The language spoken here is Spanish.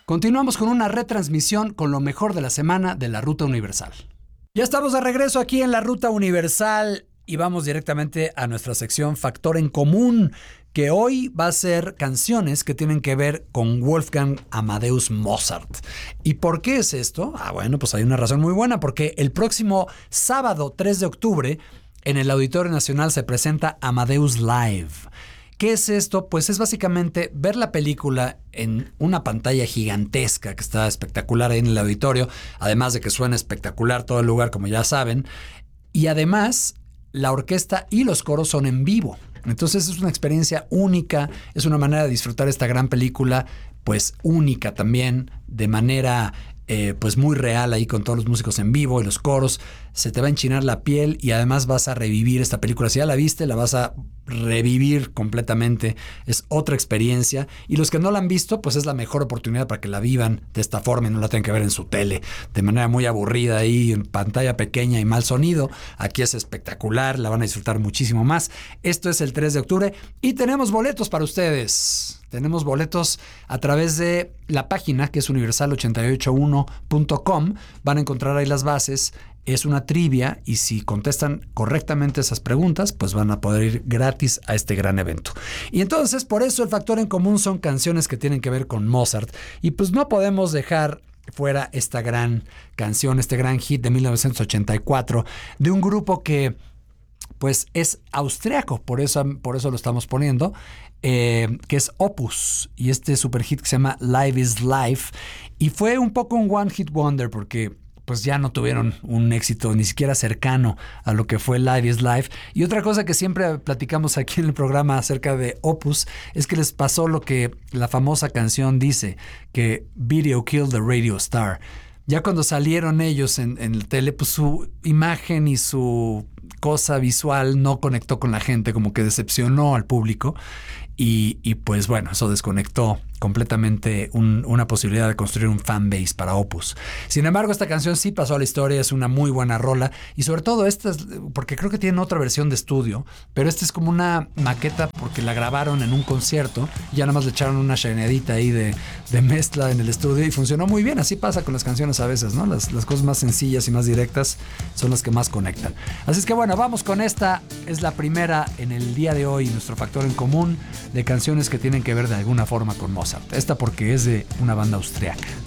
Continuamos con una retransmisión con lo mejor de la semana de la Ruta Universal. Ya estamos de regreso aquí en la Ruta Universal y vamos directamente a nuestra sección Factor en Común, que hoy va a ser canciones que tienen que ver con Wolfgang Amadeus Mozart. ¿Y por qué es esto? Bueno, pues hay una razón muy buena, porque el próximo sábado 3 de octubre en el Auditorio Nacional se presenta Amadeus Live. ¿Qué es esto? Pues es básicamente ver la película en una pantalla gigantesca que está espectacular ahí en el auditorio, además de que suena espectacular todo el lugar, como ya saben, y además la orquesta y los coros son en vivo. Entonces es una experiencia única, es una manera de disfrutar esta gran película, pues única también, de manera pues muy real ahí con todos los músicos en vivo y los coros. Se te va a enchinar la piel y además vas a revivir esta película. Si ya la viste, la vas a revivir completamente. Es otra experiencia. Y los que no la han visto, pues es la mejor oportunidad para que la vivan de esta forma y no la tengan que ver en su tele de manera muy aburrida ahí en pantalla pequeña y mal sonido. Aquí es espectacular, la van a disfrutar muchísimo más. Esto es el 3 de octubre y tenemos boletos para ustedes. Tenemos boletos a través de la página que es universal881.com. Van a encontrar ahí las bases. Es una trivia y si contestan correctamente esas preguntas, pues van a poder ir gratis a este gran evento. Y entonces, por eso el factor en común son canciones que tienen que ver con Mozart. Y pues no podemos dejar fuera esta gran canción, este gran hit de 1984 de un grupo que pues es austriaco, por eso lo estamos poniendo, que es Opus, y este super hit que se llama Live is Life, y fue un poco un one hit wonder porque pues ya no tuvieron un éxito ni siquiera cercano a lo que fue Live is Life. Y otra cosa que siempre platicamos aquí en el programa acerca de Opus es que les pasó lo que la famosa canción dice, que Video Killed the Radio Star. Ya cuando salieron ellos en la tele, pues su imagen y su cosa visual no conectó con la gente, como que decepcionó al público y pues bueno, eso desconectó completamente una posibilidad de construir un fanbase para Opus. Sin embargo, esta canción sí pasó a la historia, es una muy buena rola y sobre todo esta es, porque creo que tienen otra versión de estudio, pero esta es como una maqueta porque la grabaron en un concierto y ya nada más le echaron una shineadita ahí de mezcla en el estudio y funcionó muy bien. Así pasa con las canciones a veces, ¿no? Las cosas más sencillas y más directas son las que más conectan. Así es que bueno, vamos con esta. Es la primera en el día de hoy, nuestro factor en común de canciones que tienen que ver de alguna forma con Mozart. Esta porque es de una banda austriaca.